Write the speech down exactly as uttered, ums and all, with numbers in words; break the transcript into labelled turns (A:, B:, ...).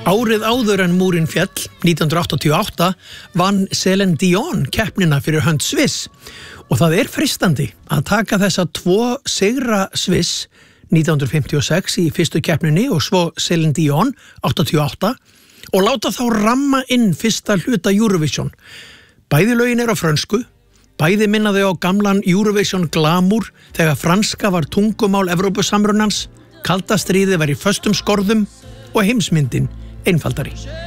A: Árið áður en múrinn féll, nítján hundruð áttatíu og átta, vann Celine Dion keppnina fyrir hönd Sviss og það er freistandi að taka þessa tvo sigra Sviss nítján hundruð fimmtíu og sex í fyrstu keppninni og svo Celine Dion áttatíu og átta og láta þá ramma inn fyrsta hluta Eurovision. Bæði lögin er á frönsku, bæði minna þau á gamlan Eurovision glamour þegar franska var tungumál Evrópusamrunans, kalda stríðið var í föstum skorðum og heimsmyndin einfaldari.